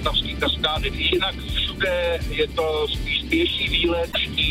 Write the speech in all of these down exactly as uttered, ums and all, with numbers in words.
Vltavské kaskády. Jinak všude je to spíš pěší výlet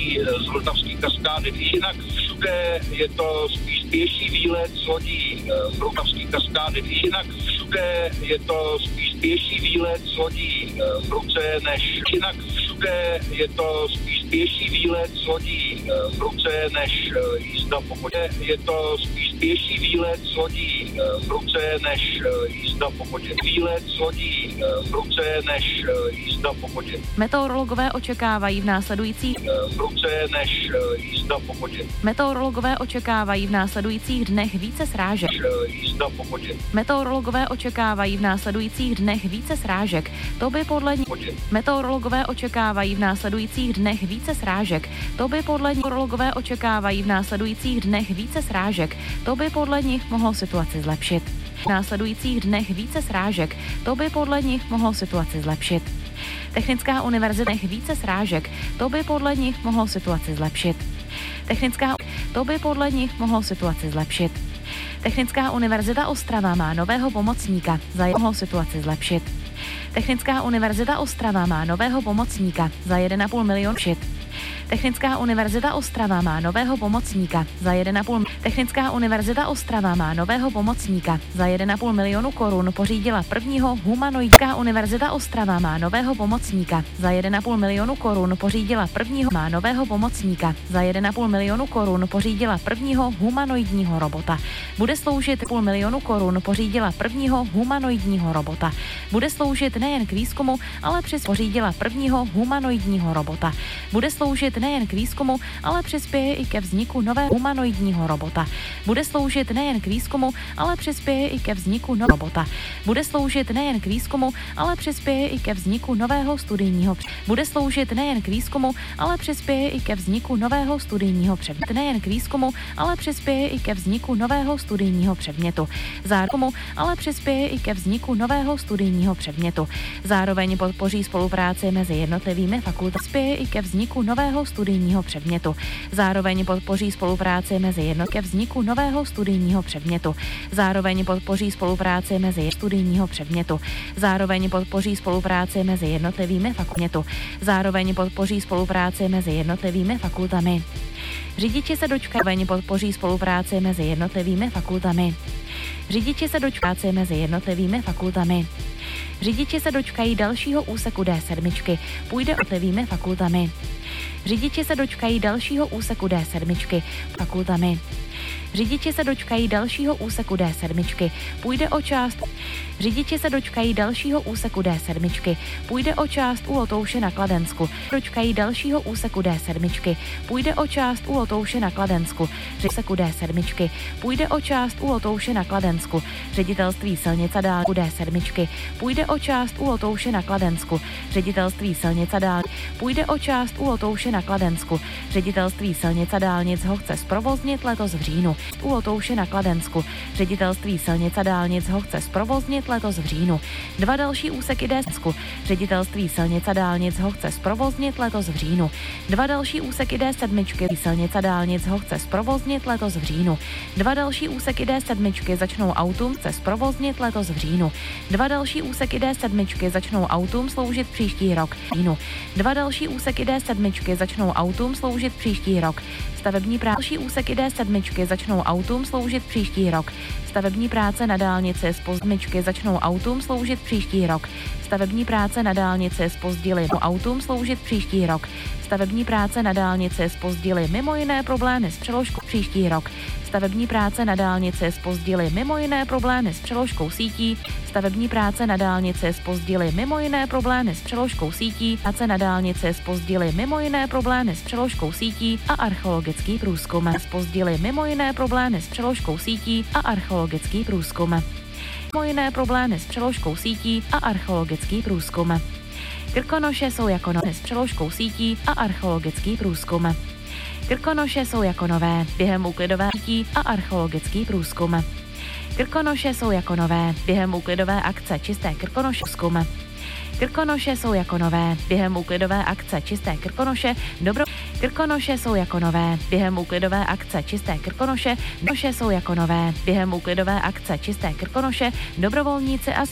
z Vltavské kaskády. Jinak všude je to spíš pěší výlet z lodí z Vltavské kaskády. Jinak všude je to spíš pěší výlet z lodí v ruce než jinak všude je to spíš pěší výlet z lodí v ruce než jízda po vodě. Je to spíš pěší výlet z lodí v ruce než jízda po vodě. Výlet z lodí v ruce než jízda po vodě. Meteorologové očekávají v následujících v ruce než jízda po vodě. Meteorologové očekávají v následujících dnech více srážek. Jízda po vodě. Meteorologové očekávají v následujících dnech více srážek. To by podle nich Meteorologové očekávají v následujících dnech více srážek. To by podle nich Meteorologové očekávají v následujících dnech více srážek. To by podle nich mohlo situaci zlepšit. V následujících dnech více srážek. To by podle nich mohlo situaci zlepšit. Technická univerzita více srážek. To by podle nich mohlo situaci zlepšit. Technická to by podle nich mohlo situaci zlepšit. Technická univerzita Ostrava má nového pomocníka, za mohlo situaci zlepšit. Technická univerzita Ostrava má nového pomocníka, za jeden a půl milionu šit. Technická univerzita Ostrava má nového pomocníka za jeden a půl Technická univerzita Ostrava má nového pomocníka za jeden a půl milionu korun pořídila prvního humanoidská univerzita Ostrava má nového pomocníka za jeden a půl milionu korun pořídila prvního má nového pomocníka za jeden a půl milionu korun pořídila prvního humanoidního robota. Bude sloužit půl milionu korun pořídila prvního humanoidního robota. Bude sloužit nejen k výzkumu, ale přes pořídila prvního humanoidního robota. Bude sloužit nejen k výzkumu, ale přispěje i ke vzniku nového humanoidního robota. Bude sloužit nejen k výzkumu, ale přispěje i ke vzniku nového robota. Bude sloužit nejen k výzkumu, ale přispěje i ke vzniku nového studijního Bude sloužit nejen k výzkumu, ale přispěje i ke vzniku nového studijního předmětu. Nejen k výzkumu, ale přispěje i ke vzniku nového studijního předmětu. Zároveň ale přispěje i ke vzniku nového studijního předmětu. Zároveň podpoří spolupráci mezi jednotlivými fakultami. Přispěje i ke vzniku nového studijního předmětu. Zároveň podpoří spolupráci mezi jedno ke vzniku nového studijního předmětu. Zároveň podpoří spolupráci mezi studijního předmětu. Zároveň podpoří spolupráci mezi jednotlivými fakultami. Zároveň podpoří spolupráci mezi jednotlivými fakultami. Řidiči se dočkají podpoří spolupráci mezi jednotlivými fakultami. Řidiči se dočkají mezi jednotlivými fakultami. Řidiči se dočkají dalšího úseku D sedm. Půjde jednotlivými fakultami. Řidiči se dočkají dalšího úseku D sedm. Fakultami. Řidiči se dočkají dalšího úseku D sedm. Půjde o část. Řidiči se dočkají dalšího úseku D sedm. Půjde o část u Lotouše na Kladensku. Dočkají dalšího úseku D sedm. Půjde o část u Lotouše na Kladensku. Úseku D sedm. Půjde o část u Lotouše na Kladensku. Ředitelství silnic a dálnic D sedm. Půjde o část u Lotouše na Kladensku. Ředitelství silnic a dálnic. Půjde o část u Lotouše na Kladensku. Ředitelství silnic a dálnic ho chce zprovoznit letos v říjnu. U Lotouše na Kladensku. Ředitelství silnic a dálnic ho chce zprovoznit letos v říjnu. Dva další úseky D sedm. Ředitelství silnic a dálnic ho chce zprovoznit letos v říjnu. Dva další úseky D sedm. Silnic a dálnic ho chce zprovoznit letos v říjnu. Dva další úseky D sedm začnou autům chce zprovoznit letos v říjnu. Dva další úseky D sedm začnou autům sloužit příští rok. Říjnu. Dva další úseky D sedm začnou autům sloužit příští rok. Stavební práce další úseky D sedm začnou autům sloužit příští rok. Stavební práce na dálnici z pozdmičky začnou autům sloužit příští rok. Stavební práce na dálnici zpozdily autům sloužit příští rok. Stavební práce na dálnici zpozdily mimo jiné problémy s přeložkou příští rok. Stavební práce na dálnici zpozdily mimo jiné problémy s přeložkou sítí. Stavební práce na dálnici zpozdily mimo jiné problémy s přeložkou sítí. Práce na dálnici zpozdily mimo jiné problémy s přeložkou sítí a archeologický průzkum. Zpozdily mimo jiné problémy s přeložkou sítí a archeologický průzkum. Mimo jiné problémy s přeložkou sítí a archeologický průzkum. Krkonoše jsou jako nové s přeložkou sítí a archeologický průzkum. Krkonoše jsou jako nové během úklidové sítí a archeologický průzkum. Krkonoše jsou jako nové během úklidové akce čisté Krkonoše průzkum. Krkonoše jsou jako nové během úklidové akce čisté Krkonoše dobro Krkonoše jsou jako nové během úklidové akce čisté Krkonoše Krkonoše jsou jako nové během úklidové akce čisté Krkonoše dobrovolníci a